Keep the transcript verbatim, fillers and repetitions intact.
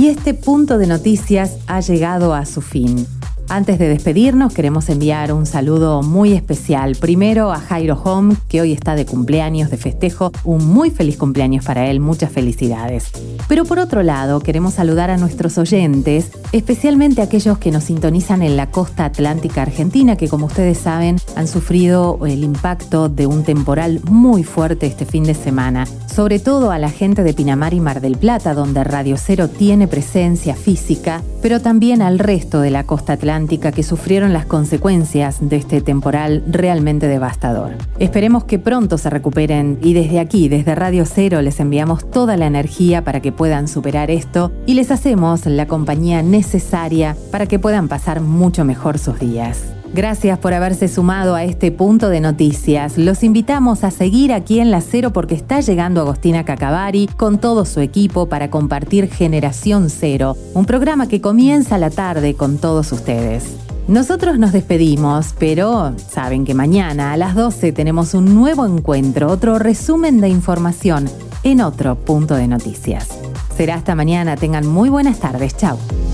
este punto de noticias ha llegado a su fin. Antes de despedirnos, queremos enviar un saludo muy especial. Primero a Jairo Home, que hoy está de cumpleaños, de festejo. Un muy feliz cumpleaños para él, muchas felicidades. Pero por otro lado, queremos saludar a nuestros oyentes, especialmente a aquellos que nos sintonizan en la costa atlántica argentina, que como ustedes saben, han sufrido el impacto de un temporal muy fuerte este fin de semana. Sobre todo a la gente de Pinamar y Mar del Plata, donde Radio Cero tiene presencia física, pero también al resto de la costa atlántica que sufrieron las consecuencias de este temporal realmente devastador. Esperemos que pronto se recuperen y desde aquí, desde Radio Cero, les enviamos toda la energía para que puedan superar esto y les hacemos la compañía necesaria para que puedan pasar mucho mejor sus días. Gracias por haberse sumado a este punto de noticias. Los invitamos a seguir aquí en La Cero porque está llegando Agostina Cacavari con todo su equipo para compartir Generación Cero, un programa que comienza la tarde con todos ustedes. Nosotros nos despedimos, pero saben que mañana a las doce tenemos un nuevo encuentro, otro resumen de información en otro punto de noticias. Será hasta mañana. Tengan muy buenas tardes. Chau.